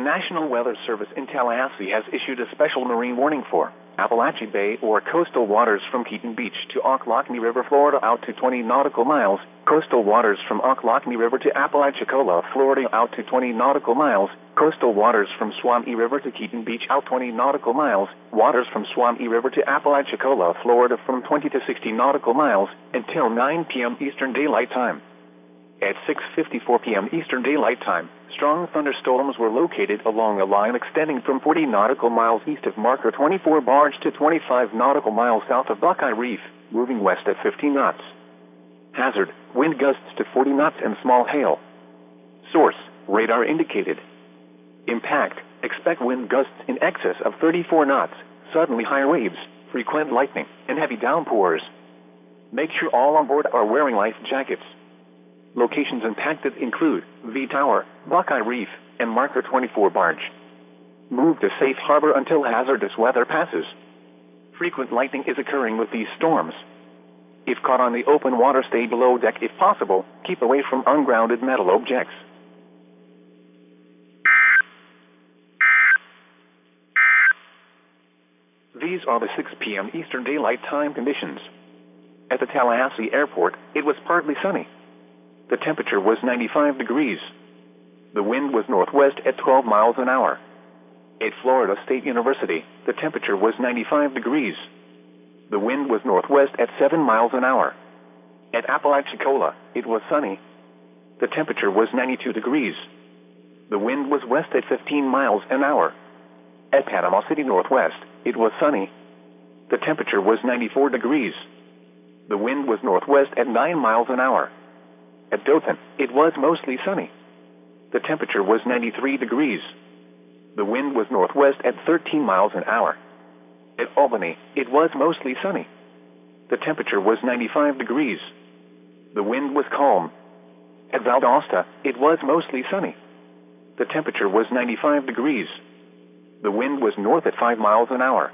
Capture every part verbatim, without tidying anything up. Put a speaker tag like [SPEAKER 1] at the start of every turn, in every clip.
[SPEAKER 1] National Weather Service in Tallahassee has issued a special marine warning for Apalachee Bay or coastal waters from Keaton Beach to Ocklawahamie River, Florida out to twenty nautical miles, coastal waters from Ocklawahamie River to Apalachicola, Florida out to twenty nautical miles, coastal waters from Suwannee River to Keaton Beach out twenty nautical miles, waters from Suwannee River to Apalachicola, Florida from twenty to sixty nautical miles, until nine p.m. Eastern Daylight Time. At six fifty-four p.m. Eastern Daylight Time, strong thunderstorms were located along a line extending from forty nautical miles east of Marker twenty-four Barge to twenty-five nautical miles south of Buckeye Reef, moving west at fifteen knots. Hazard, wind gusts to forty knots and small hail. Source, radar indicated. Impact, expect wind gusts in excess of thirty-four knots, suddenly higher waves, frequent lightning, and heavy downpours. Make sure all on board are wearing life jackets. Locations impacted include V Tower, Buckeye Reef, and Marker twenty-four Barge. Move to safe harbor until hazardous weather passes. Frequent lightning is occurring with these storms. If caught on the open water, stay below deck if possible. Keep away from ungrounded metal objects. These are the six p.m. Eastern Daylight Time conditions. At the Tallahassee Airport, it was partly sunny. The temperature was ninety-five degrees. The wind was northwest at twelve miles an hour. At Florida State University, the temperature was ninety-five degrees. The wind was northwest at seven miles an hour. At Apalachicola, it was sunny. The temperature was ninety-two degrees. The wind was west at fifteen miles an hour. At Panama City Northwest, it was sunny. The temperature was ninety-four degrees. The wind was northwest at nine miles an hour. At Dothan, it was mostly sunny. The temperature was ninety-three degrees. The wind was northwest at thirteen miles an hour. At Albany, it was mostly sunny. The temperature was ninety-five degrees. The wind was calm. At Valdosta, it was mostly sunny. The temperature was ninety-five degrees. The wind was north at five miles an hour.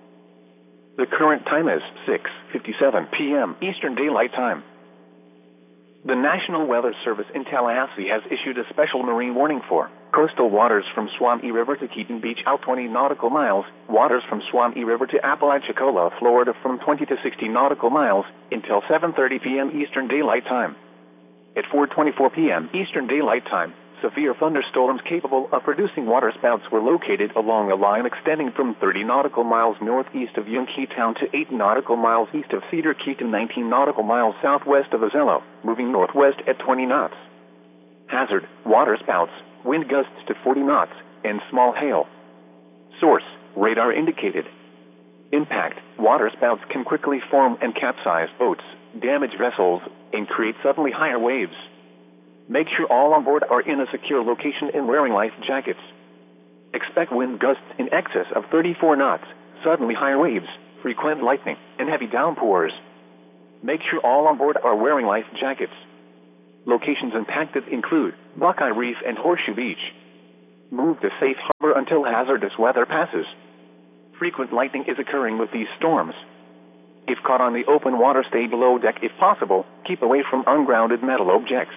[SPEAKER 1] The current time is six fifty-seven p.m. Eastern Daylight Time. The National Weather Service in Tallahassee has issued a special marine warning for coastal waters from Suwannee River to Keaton Beach out twenty nautical miles, waters from Suwannee River to Apalachicola, Florida from twenty to sixty nautical miles, until seven thirty p.m. Eastern Daylight Time. At four twenty-four p.m. Eastern Daylight Time, severe thunderstorms capable of producing waterspouts were located along a line extending from thirty nautical miles northeast of Yunkee-Town to eight nautical miles east of Cedar Creek and nineteen nautical miles southwest of Ozello, moving northwest at twenty knots. Hazard, waterspouts, wind gusts to forty knots, and small hail. Source, radar indicated. Impact, waterspouts can quickly form and capsize boats, damage vessels, and create suddenly higher waves. Make sure all on board are in a secure location and wearing life jackets. Expect wind gusts in excess of thirty-four knots, suddenly higher waves, frequent lightning, and heavy downpours. Make sure all on board are wearing life jackets. Locations impacted include Buckeye Reef and Horseshoe Beach. Move to safe harbor until hazardous weather passes. Frequent lightning is occurring with these storms. If caught on the open water, stay below deck if possible. Keep away from ungrounded metal objects.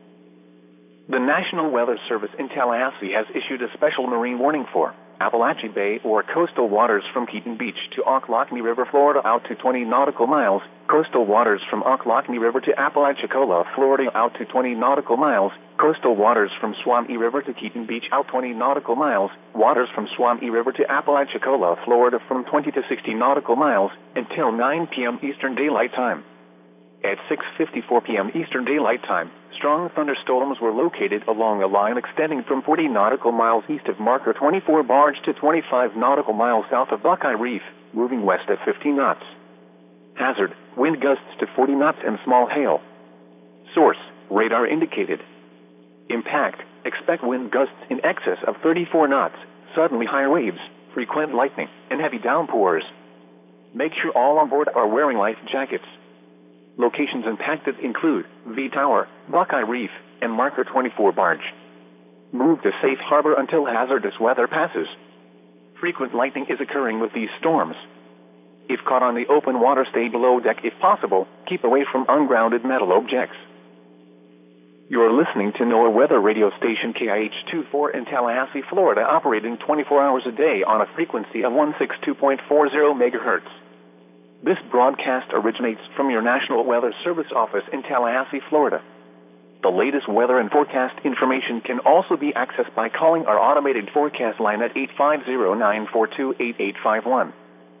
[SPEAKER 1] The National Weather Service in Tallahassee has issued a special marine warning for Apalachee Bay or coastal waters from Keaton Beach to Ocklawahamie River, Florida out to twenty nautical miles, coastal waters from Ocklawahamie River to Apalachicola, Florida out to twenty nautical miles, coastal waters from Suwannee River to Keaton Beach out twenty nautical miles, waters from Suwannee River to Apalachicola, Florida from twenty to sixty nautical miles, until nine p.m. Eastern Daylight Time. At six fifty-four p.m. Eastern Daylight Time, strong thunderstorms were located along a line extending from forty nautical miles east of Marker twenty-four Barge to twenty-five nautical miles south of Buckeye Reef, moving west at fifteen knots. Hazard, wind gusts to forty knots and small hail. Source, radar indicated. Impact, expect wind gusts in excess of thirty-four knots, suddenly higher waves, frequent lightning, and heavy downpours. Make sure all on board are wearing life jackets. Locations impacted include V Tower, Buckeye Reef, and Marker twenty-four Barge. Move to safe harbor until hazardous weather passes. Frequent lightning is occurring with these storms. If caught on the open water, stay below deck if possible. Keep away from ungrounded metal objects. You're listening to NOAA weather radio station K I H twenty-four in Tallahassee, Florida, operating twenty-four hours a day on a frequency of one sixty-two point four zero megahertz. This broadcast originates from your National Weather Service office in Tallahassee, Florida. The latest weather and forecast information can also be accessed by calling our automated forecast line at eight five zero, nine four two, eight eight five one.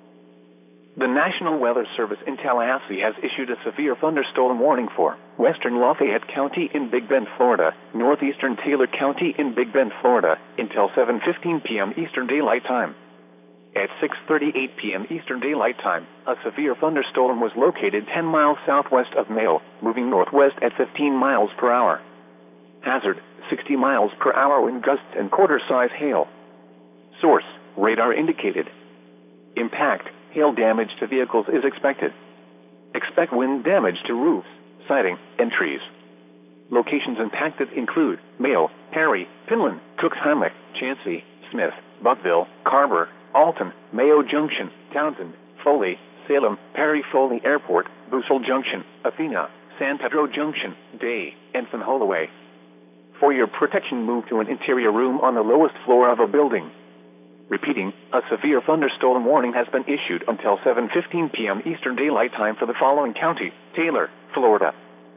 [SPEAKER 1] The National Weather Service in Tallahassee has issued a severe thunderstorm warning for western Lafayette County in Big Bend, Florida, northeastern Taylor County in Big Bend, Florida, until seven fifteen p.m. Eastern Daylight Time. At six thirty-eight p.m. Eastern Daylight Time, a severe thunderstorm was located ten miles southwest of Mayo, moving northwest at fifteen miles per hour. Hazard, sixty miles per hour wind gusts and quarter-size hail. Source, radar indicated. Impact, hail damage to vehicles is expected. Expect wind damage to roofs, siding, and trees. Locations impacted include Mayo, Perry, Finland, Cookshammock, Chansey, Smith, Buckville, Carver, Alton, Mayo Junction, Townsend, Foley, Salem, Perry Foley Airport, Busel Junction, Athena, San Pedro Junction, Day, and Van Holloway. For your protection, move to an interior room on the lowest floor of a building. Repeating, a severe thunderstorm warning has been issued until seven fifteen p.m. Eastern Daylight Time for the following county: Taylor, Florida.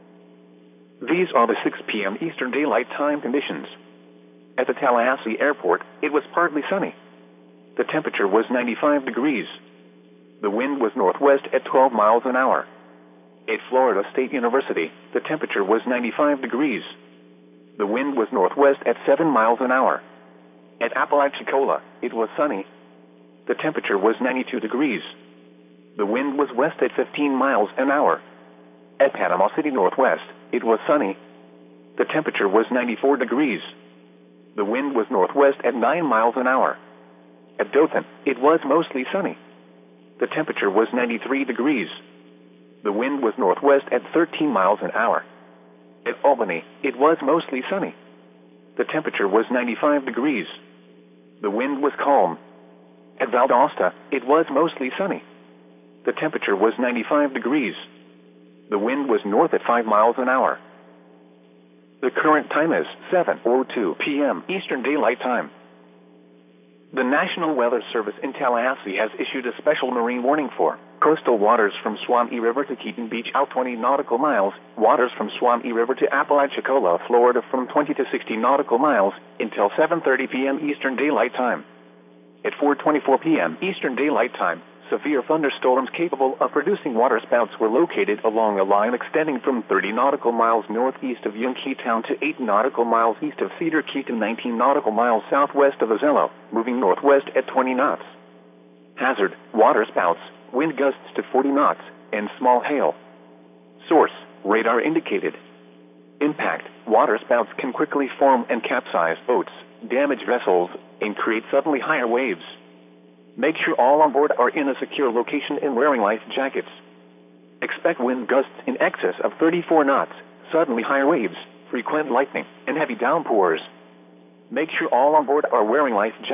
[SPEAKER 1] These are the six p.m. Eastern Daylight Time conditions. At the Tallahassee Airport, it was partly sunny. The temperature was ninety-five degrees. The wind was northwest at twelve miles an hour. At Florida State University, the temperature was ninety-five degrees. The wind was northwest at seven miles an hour. At Apalachicola, it was sunny. The temperature was ninety-two degrees. The wind was west at fifteen miles an hour. At Panama City Northwest, it was sunny. The temperature was ninety-four degrees. The wind was northwest at nine miles an hour. At Dothan, it was mostly sunny. The temperature was ninety-three degrees. The wind was northwest at thirteen miles an hour. At Albany, it was mostly sunny. The temperature was ninety-five degrees. The wind was calm. At Valdosta, it was mostly sunny. The temperature was ninety-five degrees. The wind was north at five miles an hour. The current time is seven oh two p.m. Eastern Daylight Time. The National Weather Service in Tallahassee has issued a special marine warning for coastal waters from Swamee River to Keaton Beach out twenty nautical miles, waters from Swamee River to Apalachicola, Florida from twenty to sixty nautical miles, until seven thirty p.m. Eastern Daylight Time. At four twenty-four p.m. Eastern Daylight Time, severe thunderstorms capable of producing waterspouts were located along a line extending from thirty nautical miles northeast of Yunkeytown to eight nautical miles east of Cedar Creek and nineteen nautical miles southwest of Ozello, moving northwest at twenty knots. Hazard, waterspouts, wind gusts to forty knots, and small hail. Source, radar indicated. Impact, waterspouts can quickly form and capsize boats, damage vessels, and create suddenly higher waves. Make sure all on board are in a secure location and wearing life jackets. Expect wind gusts in excess of thirty-four knots, suddenly higher waves, frequent lightning, and heavy downpours. Make sure all on board are wearing life jackets.